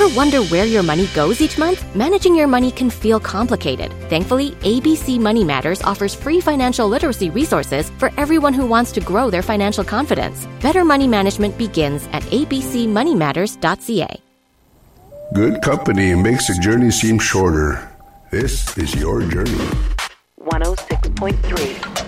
Ever wonder where your money goes each month? Managing your money can feel complicated. Thankfully, ABC Money Matters offers free financial literacy resources for everyone who wants to grow their financial confidence. Better money management begins at abcmoneymatters.ca. Good company makes the journey seem shorter. This is your journey. 106.3